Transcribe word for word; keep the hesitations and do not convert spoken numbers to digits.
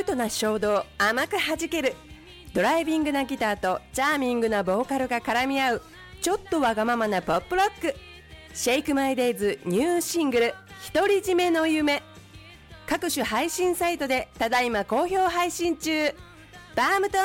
トな衝動甘く弾ける、ドライビングなギターとチャーミングなボーカルが絡み合うちょっとわがままなポップロック、シェイクマイデイズニューシングル独り占めの夢、各種配信サイトでただいま好評配信中。バームト